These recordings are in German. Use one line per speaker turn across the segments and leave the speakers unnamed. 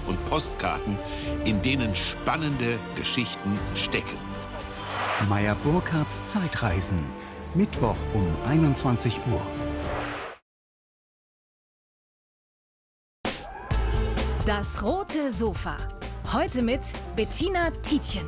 und Postkarten, in denen spannende Geschichten stecken.
Meyer Burkhardts Zeitreisen. Mittwoch um 21 Uhr.
Das rote Sofa. Heute mit Bettina Tietjen.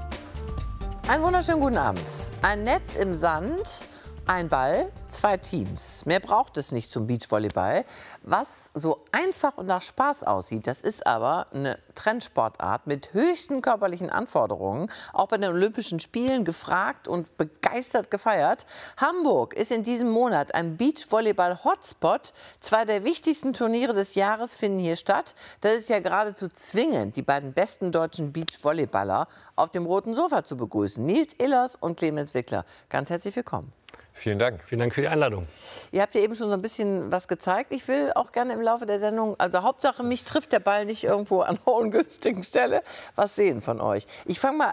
Einen wunderschönen guten Abend. Ein Netz im Sand, ein Ball, 2 Teams. Mehr braucht es nicht zum Beachvolleyball. Was so einfach und nach Spaß aussieht, das ist aber eine Trendsportart mit höchsten körperlichen Anforderungen. Auch bei den Olympischen Spielen gefragt und begeistert gefeiert. Hamburg ist in diesem Monat ein Beachvolleyball-Hotspot. 2 der wichtigsten Turniere des Jahres finden hier statt. Das ist ja geradezu zwingend, die beiden besten deutschen Beachvolleyballer auf dem roten Sofa zu begrüßen. Nils Illers und Clemens Wickler. Ganz herzlich willkommen.
Vielen Dank.
Vielen Dank für die Einladung.
Ihr habt ja eben schon so ein bisschen was gezeigt. Ich will auch gerne im Laufe der Sendung, also Hauptsache mich trifft der Ball nicht irgendwo an einer ungünstigen Stelle, was sehen von euch. Ich fange mal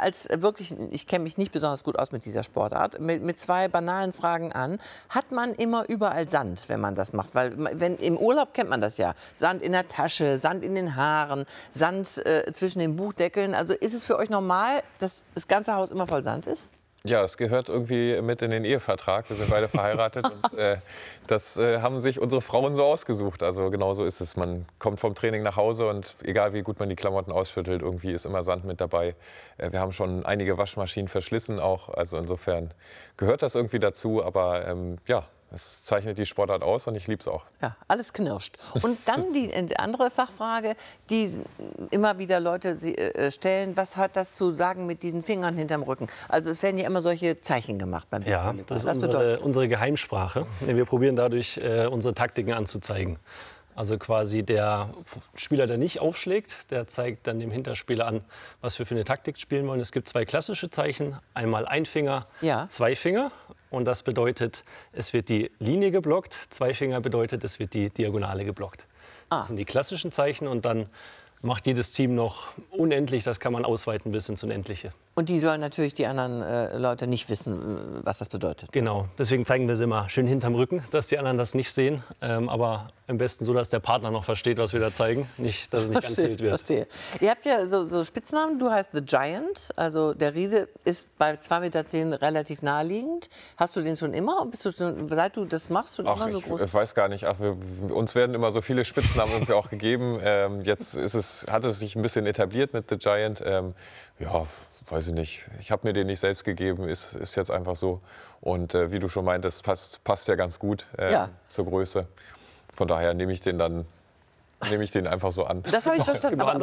ich kenne mich nicht besonders gut aus mit dieser Sportart, mit 2 banalen Fragen an. Hat man immer überall Sand, wenn man das macht? Weil im Urlaub kennt man das ja. Sand in der Tasche, Sand in den Haaren, Sand zwischen den Buchdeckeln. Also ist es für euch normal, dass das ganze Haus immer voll Sand ist?
Ja, es gehört irgendwie mit in den Ehevertrag. Wir sind beide verheiratet und das haben sich unsere Frauen so ausgesucht. Also genau so ist es. Man kommt vom Training nach Hause und egal wie gut man die Klamotten ausschüttelt, irgendwie ist immer Sand mit dabei. Wir haben schon einige Waschmaschinen verschlissen auch. Also insofern gehört das irgendwie dazu. Aber ja, es zeichnet die Sportart aus und ich liebe es auch.
Ja, alles knirscht. Und dann die andere Fachfrage, die immer wieder Leute stellen, was hat das zu sagen mit diesen Fingern hinterm Rücken? Also es werden ja immer solche Zeichen gemacht beim Beachvolleyball.
Ja, das ist unsere Geheimsprache. Wir probieren dadurch, unsere Taktiken anzuzeigen. Also quasi der Spieler, der nicht aufschlägt, der zeigt dann dem Hinterspieler an, was wir für eine Taktik spielen wollen. Es gibt 2 klassische Zeichen. Einmal ein Finger, 2 Finger. Und das bedeutet, es wird die Linie geblockt. 2 Finger bedeutet, es wird die Diagonale geblockt. Das sind die klassischen Zeichen. Und dann macht jedes Team noch unendlich. Das kann man ausweiten bis ins Unendliche.
Und die sollen natürlich die anderen Leute nicht wissen, was das bedeutet.
Genau. Deswegen zeigen wir sie immer schön hinterm Rücken, dass die anderen das nicht sehen. Aber am besten so, dass der Partner noch versteht, was wir da zeigen. Nicht, dass es nicht ganz wild wird.
Verstehe. Ihr habt ja so Spitznamen. Du heißt The Giant. Also der Riese ist bei 2,10 Meter relativ naheliegend. Hast du den schon immer? Seit du das machst, schon immer so groß?
Ich weiß gar nicht. Uns werden immer so viele Spitznamen irgendwie auch gegeben. Jetzt hat es sich ein bisschen etabliert mit The Giant. Ja, weiß ich nicht. Ich habe mir den nicht selbst gegeben, ist jetzt einfach so. Und wie du schon meintest, passt ja ganz gut zur Größe. Von daher nehme ich den einfach so an.
Das habe ich verstanden.
Aber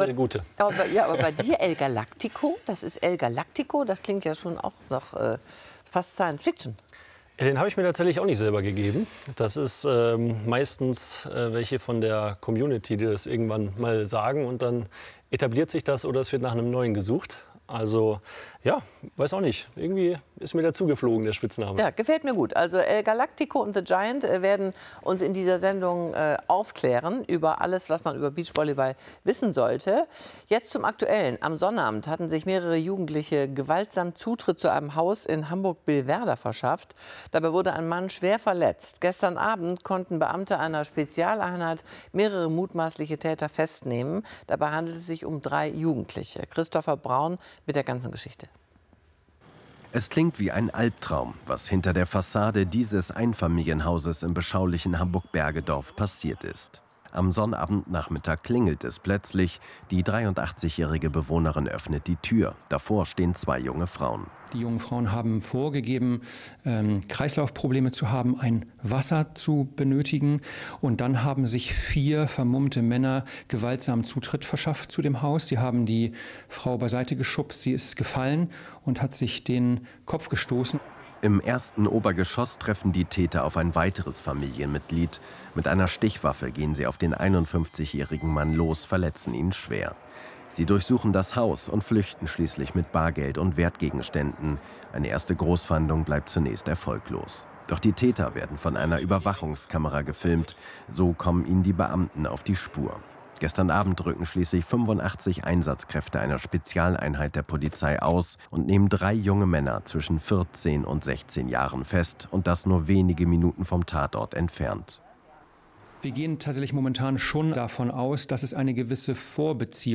bei dir El Galactico, das ist El Galactico, das klingt ja schon auch fast Science Fiction.
Den habe ich mir tatsächlich auch nicht selber gegeben. Das ist meistens welche von der Community, die das irgendwann mal sagen. Und dann etabliert sich das oder es wird nach einem neuen gesucht. Also, ja, weiß auch nicht. Irgendwie ist mir dazu geflogen, der Spitzname.
Ja, gefällt mir gut. Also El Galactico und The Giant werden uns in dieser Sendung aufklären über alles, was man über Beachvolleyball wissen sollte. Jetzt zum Aktuellen. Am Sonnabend hatten sich mehrere Jugendliche gewaltsam Zutritt zu einem Haus in Hamburg-Billwerder verschafft. Dabei wurde ein Mann schwer verletzt. Gestern Abend konnten Beamte einer Spezialeinheit mehrere mutmaßliche Täter festnehmen. Dabei handelt es sich um 3 Jugendliche. Christopher Braun mit der ganzen Geschichte.
Es klingt wie ein Albtraum, was hinter der Fassade dieses Einfamilienhauses im beschaulichen Hamburg-Bergedorf passiert ist. Am Sonnabendnachmittag klingelt es plötzlich. Die 83-jährige Bewohnerin öffnet die Tür. Davor stehen 2 junge Frauen.
Die jungen Frauen haben vorgegeben, Kreislaufprobleme zu haben, ein Wasser zu benötigen. Und dann haben sich 4 vermummte Männer gewaltsam Zutritt verschafft zu dem Haus. Sie haben die Frau beiseite geschubst, sie ist gefallen und hat sich den Kopf gestoßen.
Im ersten Obergeschoss treffen die Täter auf ein weiteres Familienmitglied. Mit einer Stichwaffe gehen sie auf den 51-jährigen Mann los, verletzen ihn schwer. Sie durchsuchen das Haus und flüchten schließlich mit Bargeld und Wertgegenständen. Eine erste Großfahndung bleibt zunächst erfolglos. Doch die Täter werden von einer Überwachungskamera gefilmt. So kommen ihnen die Beamten auf die Spur. Gestern Abend rücken schließlich 85 Einsatzkräfte einer Spezialeinheit der Polizei aus und nehmen 3 junge Männer zwischen 14 und 16 Jahren fest, und das nur wenige Minuten vom Tatort entfernt.
Wir gehen tatsächlich momentan schon davon aus, dass es eine gewisse Vorbeziehung